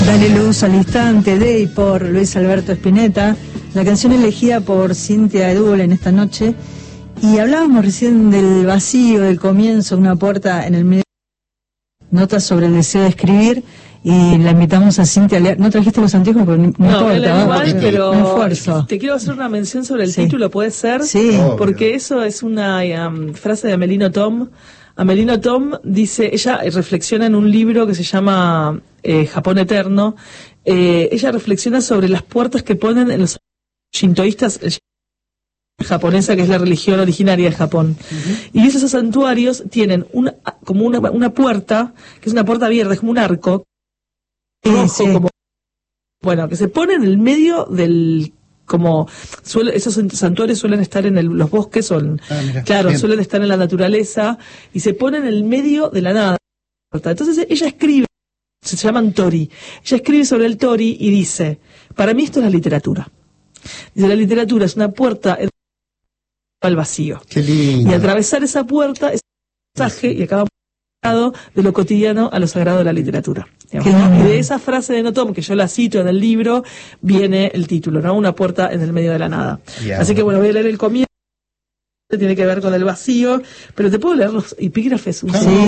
Dale luz al instante de y por Luis Alberto Spinetta, la canción elegida por Cintia Edul en esta noche. Y hablábamos recién del vacío, del comienzo, una puerta en el medio, notas sobre el deseo de escribir, y la invitamos a Cintia a leer. No trajiste los anteojos, pero no importa, igual, pero un esfuerzo. Te quiero hacer una mención sobre el título, ¿puede ser? Sí. Porque eso es una frase de Amelino Tom. Amelino Tom dice, ella reflexiona en un libro que se llama Japón Eterno. Ella reflexiona sobre las puertas que ponen en los shintoístas japonesa, que es la religión originaria de Japón. Y esos santuarios tienen como una puerta, que es una puerta abierta, es como un arco rojo, como, bueno, que se pone en el medio del, como esos santuarios suelen estar en los bosques, suelen estar en la naturaleza, y se pone en el medio de la nada. Entonces ella escribe, se llaman tori, ella escribe sobre el tori y dice, para mí esto es la literatura. Dice, la literatura es una puerta al vacío. Qué lindo. Y atravesar esa puerta es un mensaje, y acaba de lo cotidiano a lo sagrado de la literatura. Y de esa frase de Notom, que yo la cito en el libro, viene el título, ¿no? Una puerta en el medio de la nada. Así que bueno, voy a leer el comienzo, tiene que ver con el vacío, pero te puedo leer los epígrafes.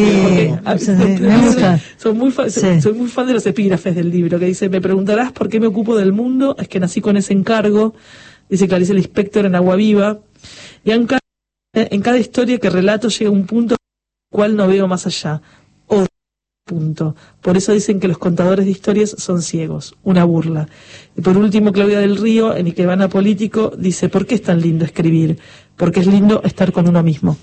Me gusta. Soy muy fan de los epígrafes del libro, que dice, me preguntarás por qué me ocupo del mundo, es que nací con ese encargo, dice Clarice Lispector en Agua Viva, y en cada historia que relato llega un punto en el cual no veo más allá. Otro punto. Por eso dicen que los contadores de historias son ciegos. Una burla. Y por último, Claudia del Río, en Ikebana Político, dice, ¿por qué es tan lindo escribir? Porque es lindo estar con uno mismo.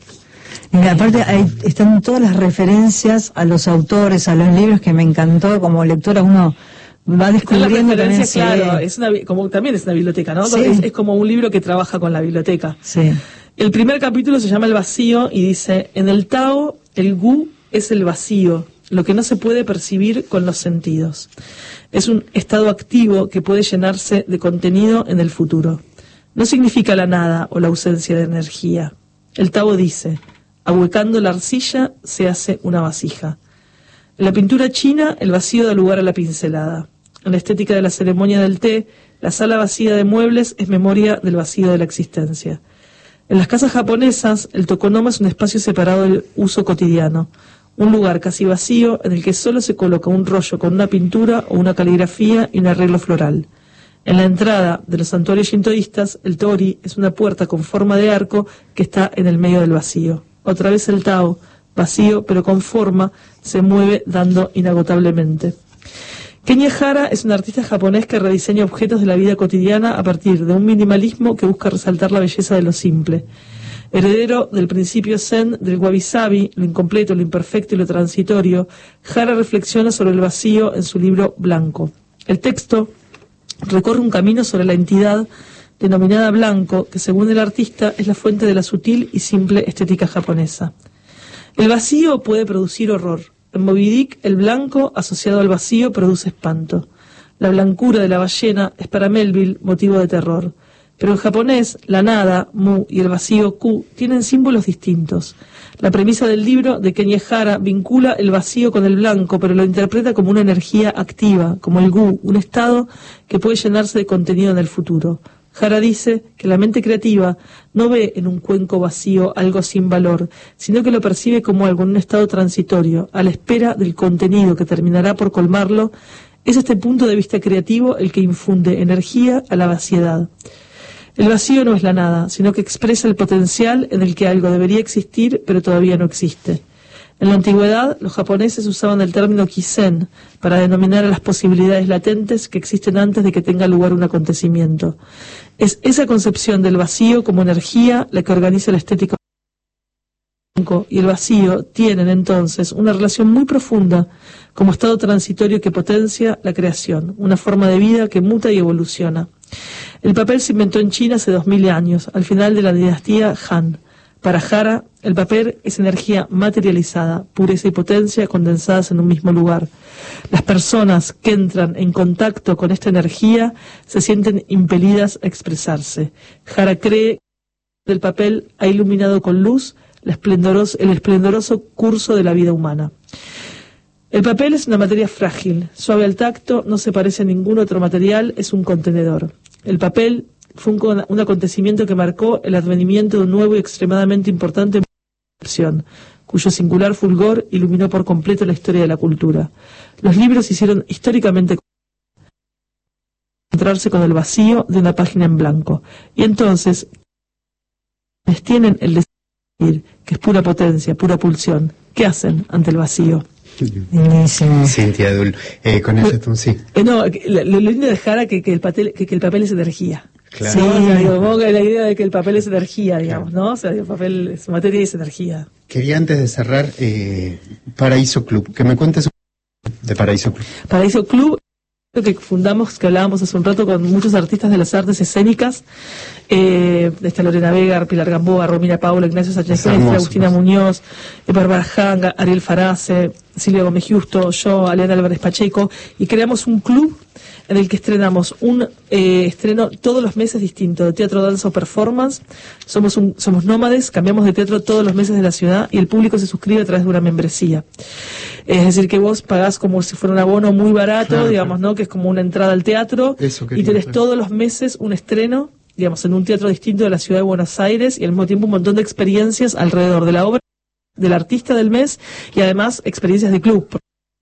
Y aparte están todas las referencias a los autores, a los libros, que me encantó. Como lectora uno va descubriendo también. Claro, también es una biblioteca, ¿no? Sí. Es como un libro que trabaja con la biblioteca. Sí. El primer capítulo se llama El vacío y dice, en el Tao, el Gu es el vacío, lo que no se puede percibir con los sentidos. Es un estado activo que puede llenarse de contenido en el futuro. No significa la nada o la ausencia de energía. El Tao dice, ahuecando la arcilla se hace una vasija. En la pintura china, el vacío da lugar a la pincelada. En la estética de la ceremonia del té, la sala vacía de muebles es memoria del vacío de la existencia. En las casas japonesas, el tokonoma es un espacio separado del uso cotidiano, un lugar casi vacío en el que solo se coloca un rollo con una pintura o una caligrafía y un arreglo floral. En la entrada de los santuarios shintoístas, el tori es una puerta con forma de arco que está en el medio del vacío. Otra vez el Tao, vacío pero con forma, se mueve dando inagotablemente. Kenya Hara es un artista japonés que rediseña objetos de la vida cotidiana a partir de un minimalismo que busca resaltar la belleza de lo simple. Heredero del principio zen del wabi-sabi, lo incompleto, lo imperfecto y lo transitorio, Hara reflexiona sobre el vacío en su libro Blanco. El texto recorre un camino sobre la entidad denominada blanco, que según el artista es la fuente de la sutil y simple estética japonesa. El vacío puede producir horror. En Moby Dick, el blanco asociado al vacío produce espanto. La blancura de la ballena es para Melville motivo de terror. Pero en japonés, la nada, mu, y el vacío, ku, tienen símbolos distintos. La premisa del libro de Kenya Hara vincula el vacío con el blanco, pero lo interpreta como una energía activa, como el gu, un estado que puede llenarse de contenido en el futuro. Hara dice que la mente creativa no ve en un cuenco vacío algo sin valor, sino que lo percibe como algo en un estado transitorio, a la espera del contenido que terminará por colmarlo. Es este punto de vista creativo el que infunde energía a la vaciedad. El vacío no es la nada, sino que expresa el potencial en el que algo debería existir, pero todavía no existe. En la antigüedad, los japoneses usaban el término kisen para denominar a las posibilidades latentes que existen antes de que tenga lugar un acontecimiento. Es esa concepción del vacío como energía la que organiza la estética y el vacío tienen entonces una relación muy profunda como estado transitorio que potencia la creación, una forma de vida que muta y evoluciona. El papel se inventó en China hace 2000 años, al final de la dinastía Han. Para Hara, el papel es energía materializada, pureza y potencia condensadas en un mismo lugar. Las personas que entran en contacto con esta energía se sienten impelidas a expresarse. Hara cree que el papel ha iluminado con luz el esplendoroso curso de la vida humana. El papel es una materia frágil, suave al tacto, no se parece a ningún otro material, es un contenedor. El papel fue un acontecimiento que marcó el advenimiento de un nuevo y extremadamente importante opción, cuyo singular fulgor iluminó por completo la historia de la cultura. Los libros hicieron históricamente encontrarse con el vacío de una página en blanco. Y entonces, quienes tienen el deseo de escribir, que es pura potencia, pura pulsión, ¿qué hacen ante el vacío? Buenísimo. Cintia Dul, con eso sí. No, lo lindo de Jara que el papel es energía. Claro. Sí, o sea, digo, la idea de que el papel es energía, digamos, ¿no? O sea, el papel es materia y es energía. Quería antes de cerrar, Paraíso Club, que me cuentes un poco de Paraíso Club. Paraíso Club, que fundamos, que hablábamos hace un rato con muchos artistas de las artes escénicas, está Lorena Vega, Pilar Gamboa, Romina Paula, Ignacio Sánchez, Agustina Muñoz, Bárbara Hanga, Ariel Farase, Silvia Gómez Justo, yo, Aleana Álvarez Pacheco, y creamos un club en el que estrenamos un estreno todos los meses distinto, de teatro, danza o performance. Somos nómades, cambiamos de teatro todos los meses de la ciudad y el público se suscribe a través de una membresía. Es decir, que vos pagás como si fuera un abono muy barato, claro, digamos, ¿no? Que es como una entrada al teatro, y tenés todos los meses un estreno, digamos, en un teatro distinto de la ciudad de Buenos Aires, y al mismo tiempo un montón de experiencias alrededor de la obra del artista del mes, y además experiencias de club.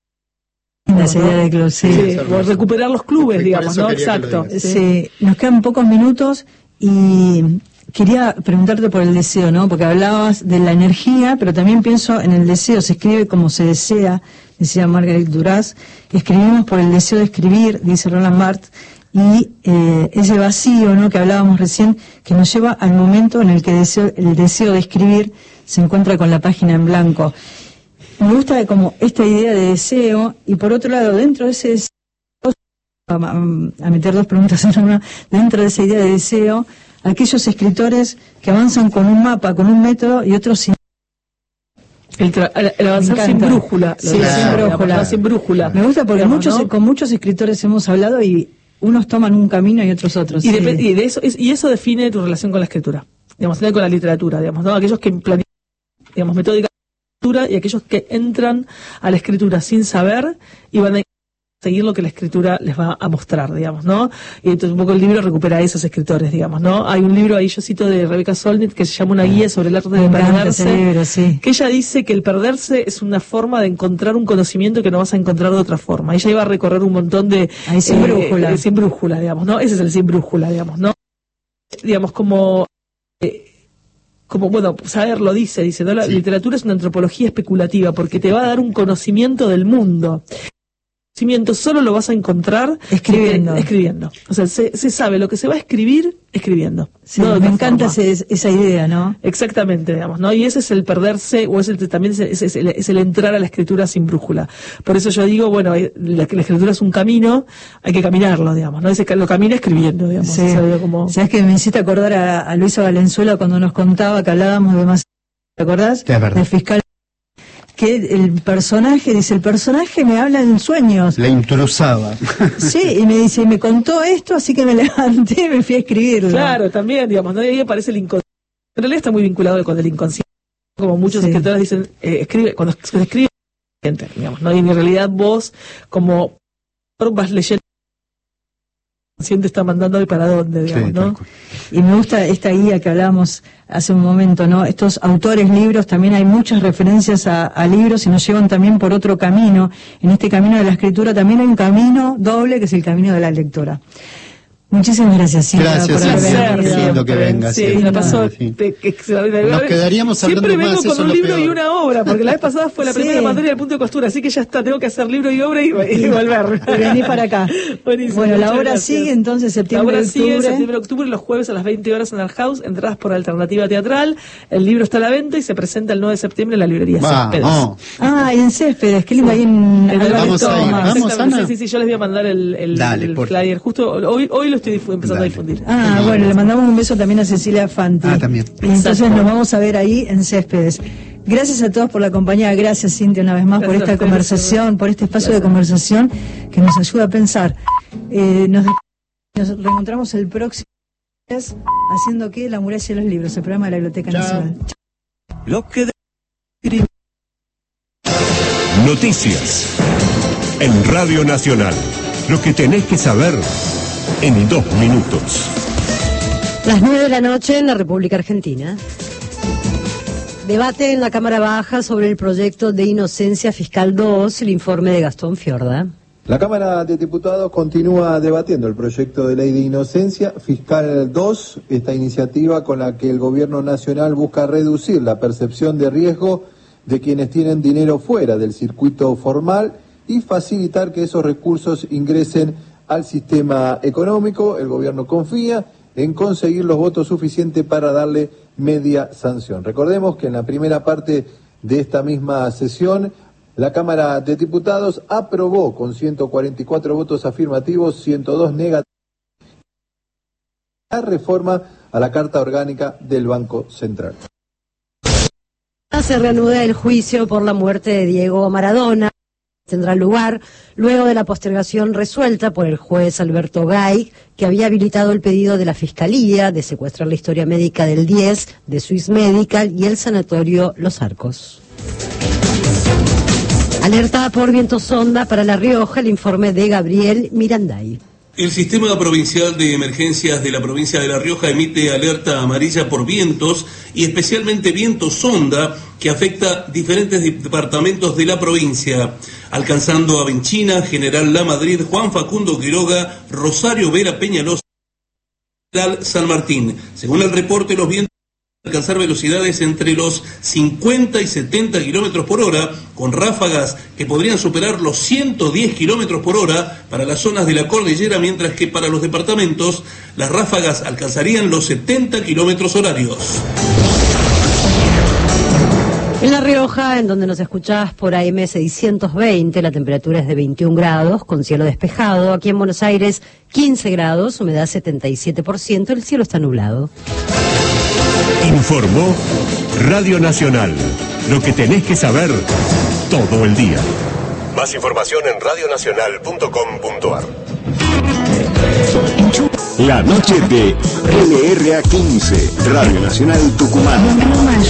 La idea de club, sí. Recuperar los clubes, digamos, ¿no? Exacto. Sí, nos quedan pocos minutos y quería preguntarte por el deseo, ¿no? Porque hablabas de la energía, pero también pienso en el deseo. Se escribe como se desea, decía Marguerite Duras. Escribimos por el deseo de escribir, dice Roland Barthes, y ese vacío, ¿no? Que hablábamos recién, que nos lleva al momento en el que el deseo de escribir se encuentra con la página en blanco. Me gusta como esta idea de deseo, y por otro lado, dentro de ese deseo, a meter dos preguntas en una, dentro de esa idea de deseo, aquellos escritores que avanzan con un mapa, con un método, y otros sin... El avanzar sin brújula. Sí, sin brújula. Me gusta porque digamos, con muchos escritores hemos hablado y unos toman un camino y otros otros. Y, y eso define tu relación con la escritura, digamos, con la literatura, digamos, ¿no? Aquellos que planifican, digamos, metódica y aquellos que entran a la escritura sin saber y van a seguir lo que la escritura les va a mostrar, digamos, ¿no? Y entonces un poco el libro recupera a esos escritores, digamos, ¿no? Hay un libro ahí, yo cito, de Rebecca Solnit, que se llama Una guía sobre el arte de perderse, libro, sí, que ella dice que el perderse es una forma de encontrar un conocimiento que no vas a encontrar de otra forma. Ella iba a recorrer un montón de... sin brújula. Sin brújula, digamos, ¿no? Ese es el sin brújula, digamos, ¿no? Digamos, como bueno, saber lo dice, ¿no? La literatura es una antropología especulativa porque te va a dar un conocimiento del mundo. El conocimiento solo lo vas a encontrar escribiendo. O sea, se sabe lo que se va a escribir escribiendo. Sí, no, me encanta esa idea, ¿no? Exactamente, digamos, ¿no? Y ese es el perderse, o también es el entrar a la escritura sin brújula. Por eso yo digo, bueno, la escritura es un camino, hay que caminarlo, digamos, ¿no? Lo camina escribiendo, digamos. Sí. ¿Sabes que me hiciste acordar a Luisa Valenzuela cuando nos contaba que hablábamos de más, ¿te acordás? Del fiscal. Que el personaje me habla en sueños. La intrusaba. Sí, y me dice, me contó esto, así que me levanté y me fui a escribirlo. Claro, también, digamos, ¿no? Y ahí aparece el inconsciente. En realidad está muy vinculado con el inconsciente. Como muchos escritores dicen, cuando se escribe, digamos, ¿no? Y en realidad vos, como vas leyendo, el inconsciente está mandando de para dónde, digamos, ¿no? Y me gusta esta guía que hablábamos hace un momento, ¿no? Estos autores, libros, también hay muchas referencias a libros y nos llevan también por otro camino. En este camino de la escritura también hay un camino doble, que es el camino de la lectora. Muchísimas gracias, Silvia. Gracias, por haber venido. Que venga. Sí, me pasó. Nos quedaríamos hablando siempre vengo más, con un libro y una obra, porque la vez pasada fue la primera materia del punto de costura, así que ya está, tengo que hacer libro y obra y volver. Y vení para acá. Buenísimo, bueno, la obra sigue entonces septiembre, octubre, los jueves a las 20 horas en el House, entradas por Alternativa Teatral, el libro está a la venta y se presenta el 9 de septiembre en la librería Céspedes. Y en Céspedes, que lindo ahí en Vamos a ir, vamos, Ana. Sí, yo les voy a mandar el flyer, justo hoy lo estoy empezando a difundir. Bueno, le mandamos un beso también a Cecilia Fanti. También. Y entonces nos vamos a ver ahí en Céspedes. Gracias a todos por la compañía, gracias Cintia una vez más por esta conversación, por este espacio de conversación que nos ayuda a pensar. Nos reencontramos el próximo mes haciendo que La muralla de los libros, el programa de la Biblioteca Nacional. Lo que Noticias. En Radio Nacional. Lo que tenés que saber en 2 minutos. Las 9 de la noche en la República Argentina. Debate en la Cámara Baja sobre el proyecto de Inocencia Fiscal 2, el informe de Gastón Fiorda. La Cámara de Diputados continúa debatiendo el proyecto de ley de Inocencia Fiscal 2, esta iniciativa con la que el Gobierno Nacional busca reducir la percepción de riesgo de quienes tienen dinero fuera del circuito formal y facilitar que esos recursos ingresen al sistema económico. El Gobierno confía en conseguir los votos suficientes para darle media sanción. Recordemos que en la primera parte de esta misma sesión, la Cámara de Diputados aprobó con 144 votos afirmativos, 102 negativos, la reforma a la Carta Orgánica del Banco Central. Se reanuda el juicio por la muerte de Diego Maradona. Tendrá lugar luego de la postergación resuelta por el juez Alberto Gay, que había habilitado el pedido de la Fiscalía de secuestrar la historia médica del 10, de Swiss Medical y el sanatorio Los Arcos. Alerta por viento sonda para La Rioja, el informe de Gabriel Miranday. El Sistema Provincial de Emergencias de la provincia de La Rioja emite alerta amarilla por vientos y especialmente viento sonda que afecta diferentes departamentos de la provincia, alcanzando a Benchina, General La Madrid, Juan Facundo Quiroga, Rosario Vera Peñalosa y San Martín. Según el reporte, los vientos alcanzar velocidades entre los 50 y 70 kilómetros por hora, con ráfagas que podrían superar los 110 kilómetros por hora para las zonas de la cordillera, mientras que para los departamentos las ráfagas alcanzarían los 70 kilómetros horarios. En La Rioja, en donde nos escuchás por AM 620, la temperatura es de 21 grados, con cielo despejado. Aquí en Buenos Aires, 15 grados, humedad 77%, el cielo está nublado. Informó Radio Nacional. Lo que tenés que saber todo el día. Más información en radionacional.com.ar. La noche de LRA 15, Radio Nacional Tucumán.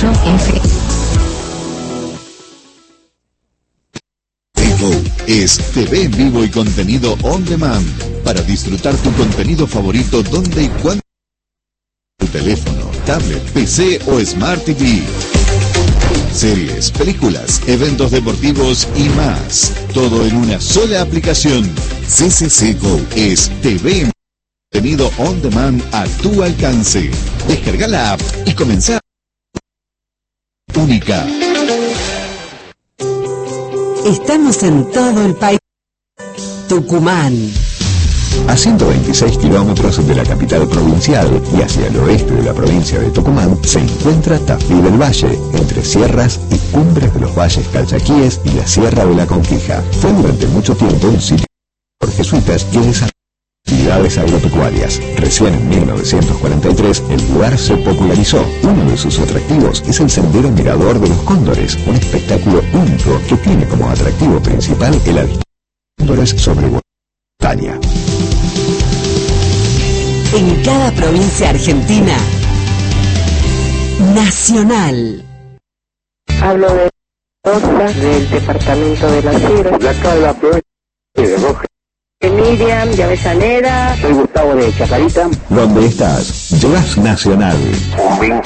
Es TV en vivo y contenido on demand para disfrutar tu contenido favorito donde y cuando. Tu teléfono, tablet, PC o Smart TV. Series, películas, eventos deportivos y más. Todo en una sola aplicación. CCC Go es TV en contenido on demand a tu alcance. Descarga la app y comenzar. Única. Estamos en todo el país. Tucumán. A 126 kilómetros de la capital provincial y hacia el oeste de la provincia de Tucumán se encuentra Tafí del Valle, entre sierras y cumbres de los valles Calchaquíes y la Sierra de la Conquija. Fue durante mucho tiempo un sitio por jesuitas que desarrollaron actividades agropecuarias. Recién en 1943 el lugar se popularizó. Uno de sus atractivos es el Sendero Mirador de los Cóndores, un espectáculo único que tiene como atractivo principal el avistaje de cóndores sobre montaña. En cada provincia argentina, Nacional. Hablo de Rosa, del departamento de Las Sierras. De acá de la provincia de Roja. De Miriam, de Avellaneda. Soy Gustavo de Chacarita. ¿Dónde estás? Llegas Nacional. Un